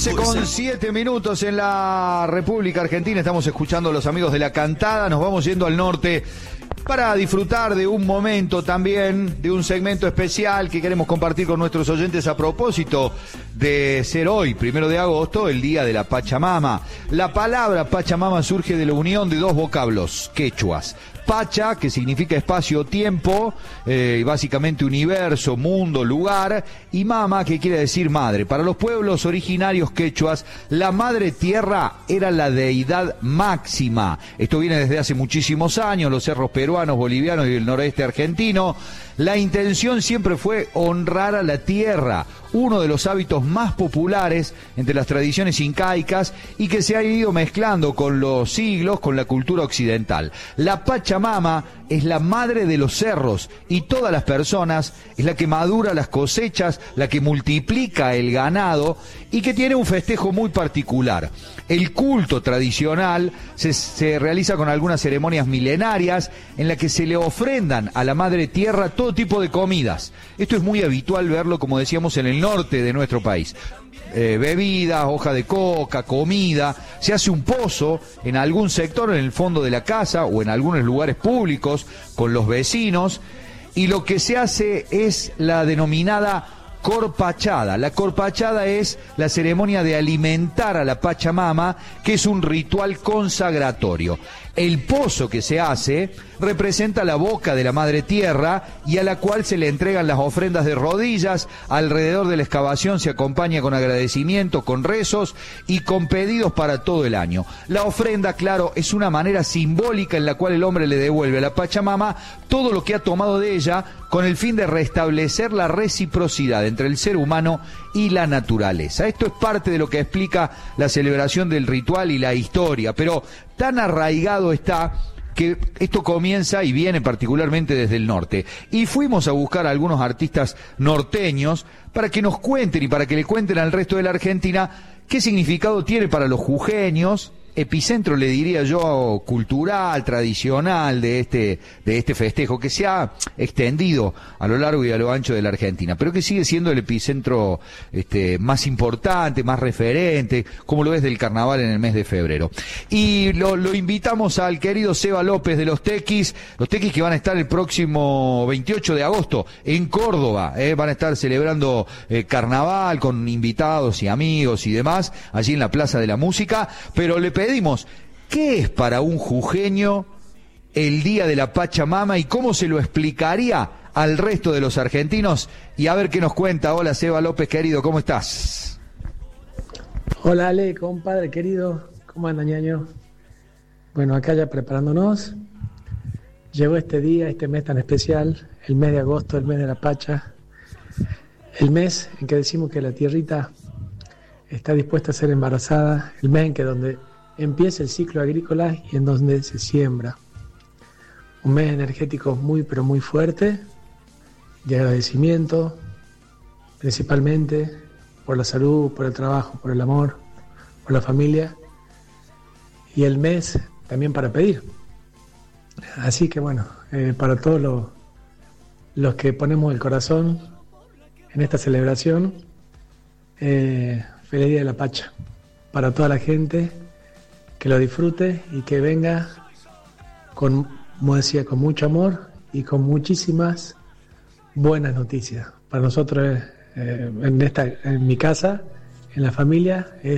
15:07 en la República Argentina. Estamos escuchando a los amigos de La Cantada. Nos vamos yendo al norte para disfrutar de un momento también, de un segmento especial que queremos compartir con nuestros oyentes a propósito de ser hoy, 1 de agosto, el Día de la Pachamama. La palabra Pachamama surge de la unión de dos vocablos quechuas. Pacha, que significa espacio-tiempo, básicamente universo, mundo, lugar, y mama, que quiere decir madre. Para los pueblos originarios quechuas, la madre tierra era la deidad máxima. Esto viene desde hace muchísimos años, los cerros peruanos, bolivianos y el noroeste argentino. La intención siempre fue honrar a la tierra, uno de los hábitos más populares entre las tradiciones incaicas y que se ha ido mezclando con los siglos con la cultura occidental. La Pachamama es la madre de los cerros y todas las personas, es la que madura las cosechas, la que multiplica el ganado y que tiene un festejo muy particular. El culto tradicional se realiza con algunas ceremonias milenarias en las que se le ofrendan a la madre tierra todo tipo de comidas. Esto es muy habitual verlo, como decíamos, en el norte de nuestro país. Bebidas, hoja de coca, comida, se hace un pozo en algún sector, en el fondo de la casa o en algunos lugares públicos con los vecinos, y lo que se hace es la denominada corpachada. La corpachada es la ceremonia de alimentar a la Pachamama, que es un ritual consagratorio. El pozo que se hace representa la boca de la madre tierra y a la cual se le entregan las ofrendas de rodillas. Alrededor de la excavación se acompaña con agradecimiento, con rezos y con pedidos para todo el año. La ofrenda, claro, es una manera simbólica en la cual el hombre le devuelve a la Pachamama todo lo que ha tomado de ella, con el fin de restablecer la reciprocidad entre el ser humano y la naturaleza. Esto es parte de lo que explica la celebración del ritual y la historia, pero tan arraigado está que esto comienza y viene particularmente desde el norte. Y fuimos a buscar a algunos artistas norteños para que nos cuenten y para que le cuenten al resto de la Argentina qué significado tiene para los jujeños, epicentro, le diría yo, cultural, tradicional de este festejo, que se ha extendido a lo largo y a lo ancho de la Argentina, pero que sigue siendo el epicentro más importante, más referente, como lo es del carnaval en el mes de febrero. Y lo invitamos al querido Seba López de los Tequis que van a estar el próximo 28 de agosto en Córdoba, van a estar celebrando carnaval con invitados y amigos y demás, allí en la Plaza de la Música, pero le pedimos, ¿qué es para un jujeño el Día de la Pachamama y cómo se lo explicaría al resto de los argentinos? Y a ver qué nos cuenta. Hola, Seba López, querido, ¿cómo estás? Hola, Ale, compadre querido, ¿cómo anda, ñaño? Bueno, acá ya preparándonos. Llegó este día, este mes tan especial, el mes de agosto, el mes de la Pacha, el mes en que decimos que la tierrita está dispuesta a ser embarazada, el mes en que donde empieza el ciclo agrícola y en donde se siembra. Un mes energético muy pero muy fuerte, de agradecimiento, principalmente por la salud, por el trabajo, por el amor, por la familia, y el mes también para pedir. Así que bueno, para todos los que ponemos el corazón en esta celebración, feliz Día de la Pacha, para toda la gente, que lo disfrute y que venga con, como decía, con mucho amor y con muchísimas buenas noticias. Para nosotros, en mi casa, en la familia,